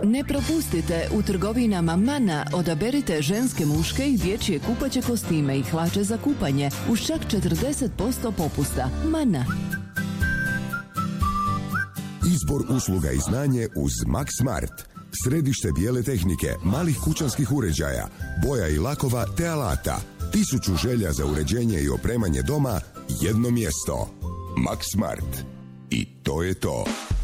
Ne propustite, u trgovinama Mana odaberite ženske, muške i dječje kupaće kostime i hlače za kupanje uz čak 40% popusta. Mana. Izbor usluga i znanje uz Max Smart. Središte bijele tehnike, malih kućanskih uređaja, boja i lakova te alata. 1000 želja za uređenje i opremanje doma, jedno mjesto. Max Smart. I to je to.